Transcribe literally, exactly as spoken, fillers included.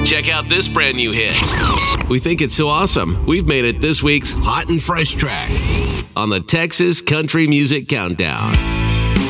Check out this brand new hit. We think it's so awesome, we've made it this week's Hot and Fresh track on the Texas Country Music Countdown.